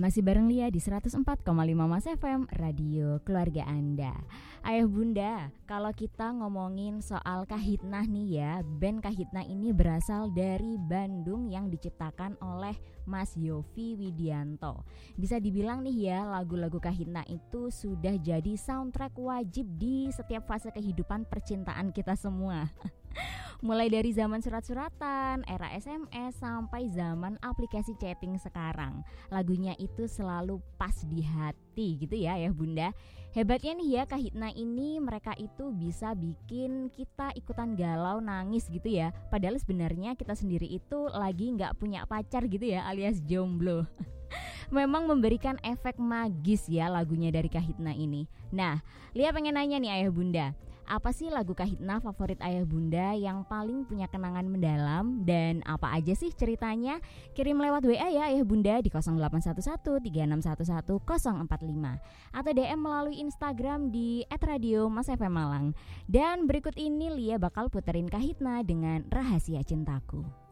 Masih bareng Lia di 104,5 Mas FM, Radio Keluarga Anda. Ayah bunda, kalau kita ngomongin soal Kahitna nih ya, band Kahitna ini berasal dari Bandung yang diciptakan oleh Mas Yofi Widianto. Bisa dibilang nih ya, lagu-lagu Kahitna itu sudah jadi soundtrack wajib di setiap fase kehidupan percintaan kita semua. Mulai dari zaman surat-suratan, era SMS, sampai zaman aplikasi chatting sekarang. Lagunya itu selalu pas di hati gitu ya bunda. Hebatnya nih ya Kahitna ini, mereka itu bisa bikin kita ikutan galau, nangis gitu ya. Padahal sebenarnya kita sendiri itu lagi gak punya pacar gitu ya, alias jomblo. Memang memberikan efek magis ya lagunya dari Kahitna ini. Nah, Lia pengen nanya nih ayah bunda, apa sih lagu Kahitna favorit ayah bunda yang paling punya kenangan mendalam, dan apa aja sih ceritanya? Kirim lewat WA ya ayah bunda di 0811 3611 045 atau DM melalui Instagram di @radiomasfmmalang. Dan berikut ini Lia bakal puterin Kahitna dengan Rahasia Cintaku.